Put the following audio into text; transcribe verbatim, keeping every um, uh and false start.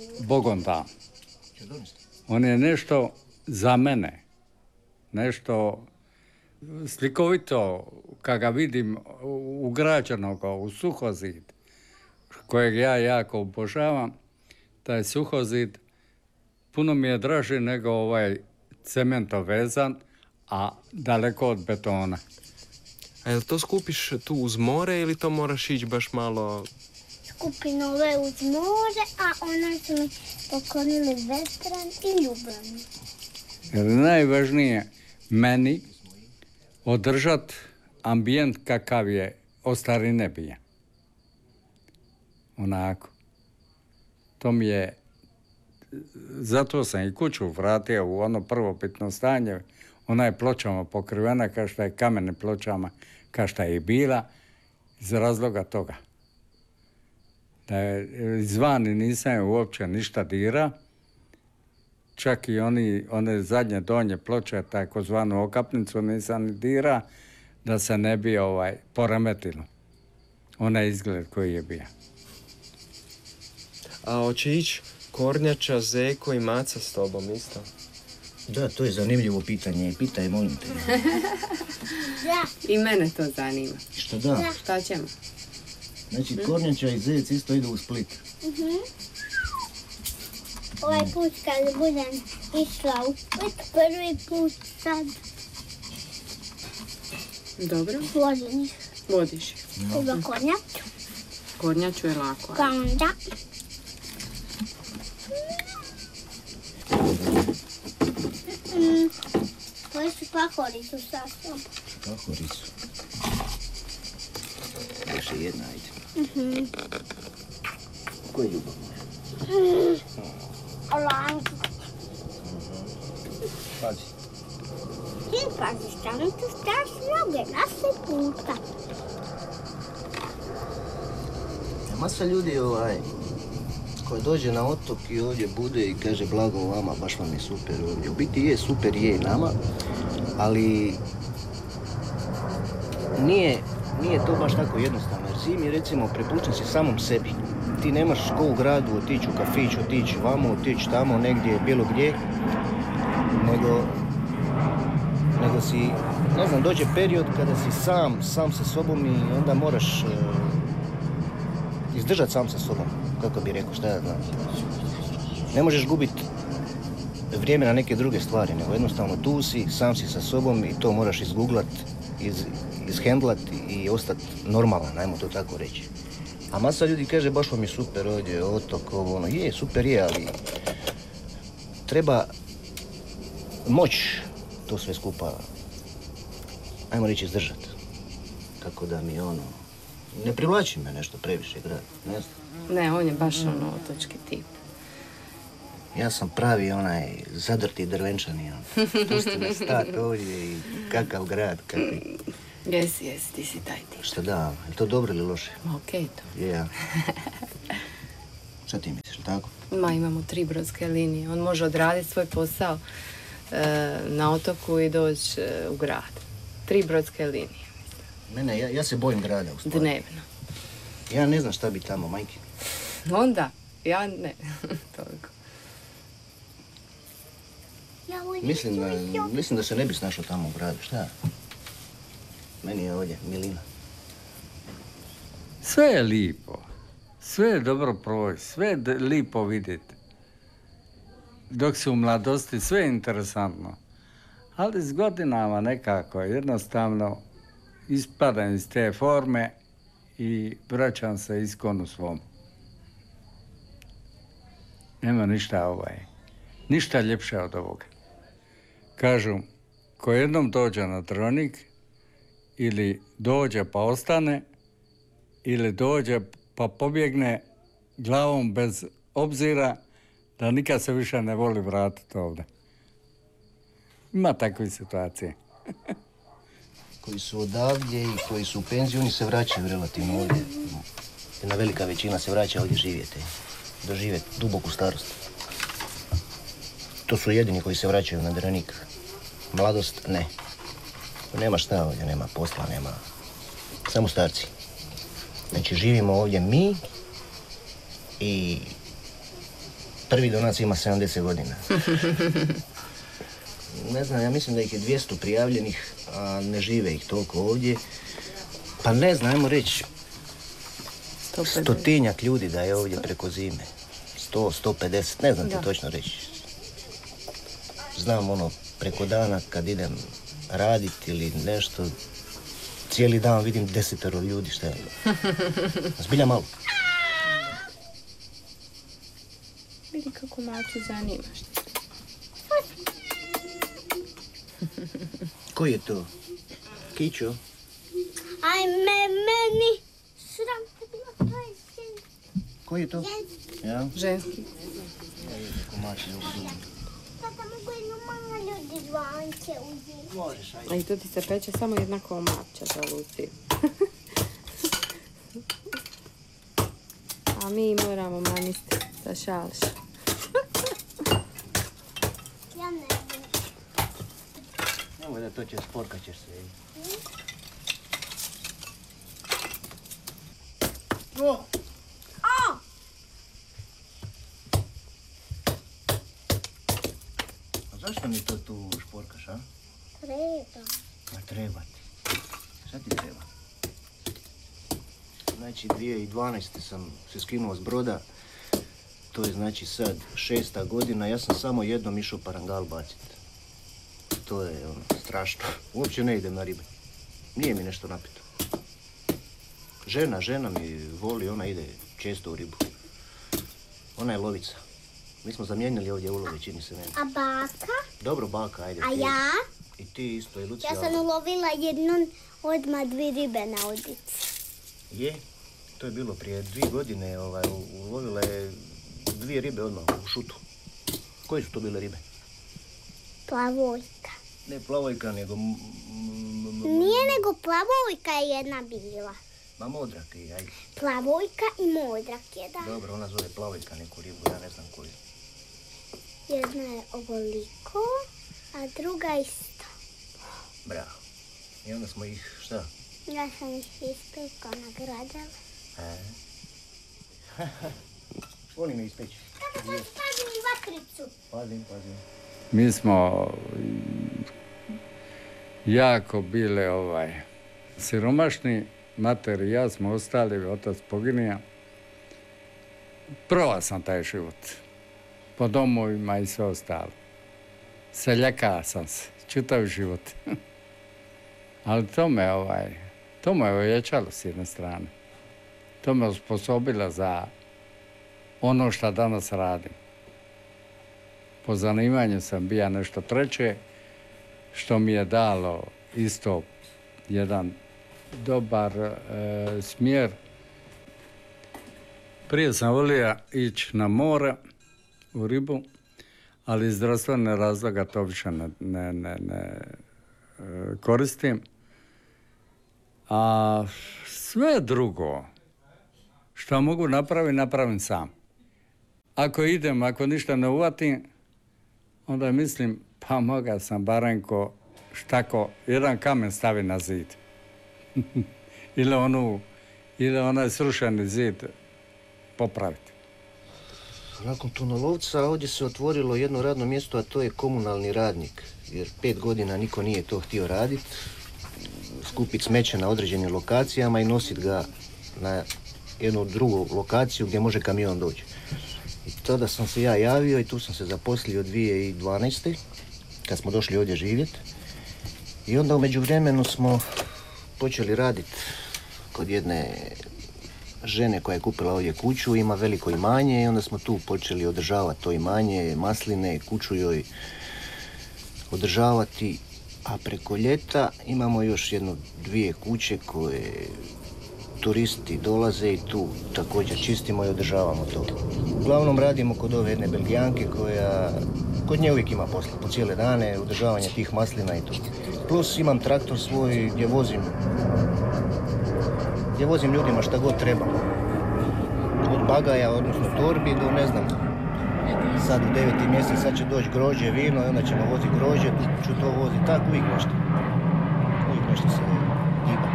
Bogom dan. On je nešto za mene, nešto slikovito, kad ga vidim ugrađenog u suhozid, kojeg ja jako obožavam, taj suhozid puno mi je draži nego ovaj cementov vezan, a daleko od betona. A jel to skupiš tu uz more ili to moraš ići baš malo... Skupim ove uz more, a ona su mi poklonili Vetran i Ljubljanu. Jer najvažnije meni održati ambijent kakav je od starine bija. Onako. To mi je... Zato sam i kuću vratio u ono prvobitno stanje. Ona je pločama pokrivena kao što je kamene pločama, kao što je i bila, iz razloga toga. Da je izvani nisam je uopće ništa dira, čak i oni, one zadnje donje ploče, takozvanu okapnicu nisam ni dira, da se ne bi ovaj, poremetilo. Onaj izgled koji je bio. A hoće ići Kornjača, Zeko i Maca s tobom isto? Da, to je zanimljivo pitanje. Pitaj, molim te. Da. I mene to zanima. Što da? Da. Šta ćemo? Znači, Kornjača i Zec isto idu u Split. Uh-huh. Ovaj put kad budem išla u Split, prvi put sad. Dobro. Vodim ih. Vodiš. No. Za Kornjaču. Kornjaču je lako. Kanda. Mm, koji su pahoricu sastav. Pahoricu. Još je jedna, ajde. Mhm. Ko je ljubav moja? Olanku. Pazi. Ti paziš, tamo tu staš noge, nasi puta. Masa ljudi ovaj, koji dođe na otok i ovdje bude i kaže blago vama, baš vam je super ovdje. U biti je super, je nama, ali nije, nije to baš tako jednostavno. Jer zimi, recimo, prepušten si samom sebi. Ti nemaš ko u gradu otići u kafić, otići vamo, otići tamo, negdje, bilo gdje. Nego, nego si, ne znam, dođe period kada si sam, sam sa sobom i onda moraš uh, izdržati sam sa sobom. Kako bi rekao, šta ja znam. Ne možeš gubiti vrijeme na neke druge stvari, nego jednostavno tu si, sam si sa sobom i to moraš izgooglat, iz, izhendlat i ostati normalan, ajmo to tako reći. A masa ljudi kaže, baš vam je super ovdje, otok, ovo, ono, je, super je, ali treba moć to sve skupa, ajmo reći, izdržati. Tako da mi ono, ne privlači me nešto previše grad, ne znam. Ne, on je baš ono otočki tip. Ja sam pravi onaj zadrti drvenčani, on. Pusti me stat ovdje i kakav grad, kakvi... Jesi, jesi, ti si taj tip. Šta da, je to dobro ili loše? Okej to. Je, ja. Šta ti misliš, tako? Ma, imamo tri brodske linije. On može odraditi svoj posao e, na otoku i doći e, u grad. Tri brodske linije. Mene, ja, ja se bojim grada, u stvari. Dnevno. Ja ne znam šta bi tamo, majke. Onda, ja ne. Toliko. Mislim da, mislim da se ne bi snašao tamo u gradu, šta? Meni je ovdje milina. Sve je lipo. Sve je dobro proći, sve je lipo vidjeti. Dok si u mladosti, sve je interesantno. Ali s godinama nekako jednostavno ispadam iz te forme i vraćam se iskonu svom. Nema ništa ovaj, ništa ljepše od ovoga. Kažu, ko jednom dođe na Dronik, ili dođe pa ostane, ili dođe pa pobjegne glavom bez obzira da nikad se više ne voli vratiti ovdje. Ima takve situacije. Koji su odavdje i koji su u penziji, oni se vraćaju relativno ovdje. Jedna velika većina se vraća ovdje živjeti, doživjeti duboku starost. To su jedini koji se vraćaju na Dronik. Mladost, ne. Nema šta ovdje, nema posla, nema... Samo starci. Znači, živimo ovdje mi i Prvi do nas ima sedamdeset godina. Ne znam, ja mislim da ih je dvjesto prijavljenih, a ne žive ih toliko ovdje. Pa ne znam, ajmo reći, stotinjak ljudi da je ovdje preko zime. Sto, sto pedeset, ne znam ti točno reći. Znam ono, preko dana kad idem raditi ili nešto, cijeli dan vidim desetero ljudi, šta je. Zbilja malo. Vidi kako Maću zanimaš. Ko je to? Kićo? Ajme, meni. Sram te bilo, to je ženski. Ko je to? Ja? Ženski. Tata, mogu jednu malu dizvanke uzeti. Možeš, ajde. A i tu ti se peče samo jedna komapća za Luciju. A mi moramo manisti da šališ. Ja ne znam. Nemoj da to će sporka ćeš se. O! O! A zašto mi to tu šporkaš, a? Treba. Ma treba ti. Šta ti treba? Znači, dvije tisuće dvanaeste. sam se skinuo s broda. To je znači sad šesta godina. Ja sam samo jednom išao parangal baciti. To je ono, strašno. Uopće ne idem na ribe. Nije mi nešto napito. Žena, žena mi voli, ona ide često u ribu. Ona je lovica. Mi smo zamijenili ovdje ulove, čini se meni. A baka? Dobro, baka, ajde. A ti. ja? I ti isto, i Lucija. Ja sam ulovila jednom odmah dvije ribe na odici. Je, to je bilo prije dvije godine, ovaj, u- ulovila je dvije ribe odmah u šutu. Koje su to bile ribe? Plavojka. Ne plavojka, nego... m- m- m- Nije nego plavojka je jedna bila. Ma modrak, i, ajde. Plavojka i modrak jedan. Dobro, ona zove plavojka neku ribu, ja ne znam koju. Jedna je ovoliko, a druga isto. Bravo. I onda smo ih, šta? Ja sam ih ispekao nagradila. E? Voli me ispeći. Tamo sad stavim vatricu. Pazim, pazim. Mi smo jako bile ovaj, siromašni, mater i ja smo ostali, otac poginija. Prova sam taj život, po domovima i sve ostalo. Seljaka sam se, čitav život. Ali to me, ovaj, to me ojačalo s jedne strane. To me osposobilo za ono što danas radim. Po zanimanju sam bija nešto treće, što mi je dalo isto jedan dobar e, smjer. Prije sam volio ići na more, u ribu, ali iz zdravstvene razloga to više ne, ne, ne, ne e, koristim. A sve drugo što mogu napraviti, napravim sam. Ako idem, ako ništa ne uvatim, onda mislim, pa mogao sam baranko štako, jedan kamen stavi na zid. ili onu, ili onaj srušeni zid popraviti. Nakon tunolovca ovdje se otvorilo jedno radno mjesto, a to je komunalni radnik. Jer pet godina niko nije to htio raditi. Skupiti smeće na određenim lokacijama i nositi ga na jednu drugu lokaciju gdje može kamion doći. I tada sam se ja javio i tu sam se zaposlio dvije tisuće dvanaeste. kad smo došli ovdje živjeti. I onda u međuvremenu smo počeli raditi kod jedne žene koja je kupila ovdje kuću, ima veliko imanje i onda smo tu počeli održavati to imanje, masline, kuću joj održavati. A preko ljeta imamo još jedno dvije kuće koje turisti dolaze i tu također čistimo i održavamo to. Uglavnom radimo kod ove jedne Belgijanke koja, kod nje uvijek ima posla, po cijele dane, održavanje tih maslina i to. Plus imam traktor svoj gdje vozim, gdje vozim ljudima šta god treba. Od bagaja, odnosno torbi do ne znam, sad u deveti mjesec, sad će doći grožđe, vino i onda ćemo voziti grožđe, tu ću to voziti, tako uvijek nešto. Uvijek nešto se